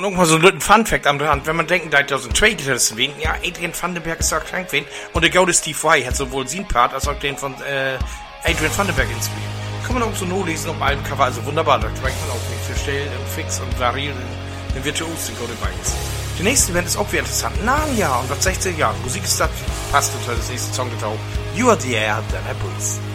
und irgendwann so einen Fun-Fact am Rand. Wenn man denkt, da ist ein Trade ist wen, ja, Adrian Vandenberg ist da krank wen. Und der gute Steve Vai hat sowohl seinen Part als auch den von Adrian Vandenberg inspiriert. Kann man auch so nur lesen auf dem Albumcover. Also wunderbar, da trägt man auch nicht für Stell und Fix und variieren den Virtuos, den gute Weins. Die nächste Event ist auch wieder interessant. Narnia und was 16 Jahre. Musik ist das, passt unter das nächste Song getaucht. You are the air, dann Breeze.